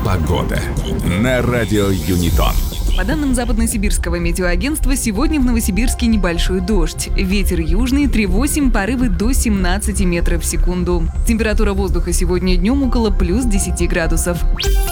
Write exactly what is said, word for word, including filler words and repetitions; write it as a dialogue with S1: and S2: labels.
S1: Погода на радио Юнитон.
S2: По данным Западно-Сибирского метеоагентства, сегодня в Новосибирске небольшой дождь. Ветер южный три восемь, порывы до семнадцати метров в секунду. Температура воздуха сегодня днем около плюс десяти градусов.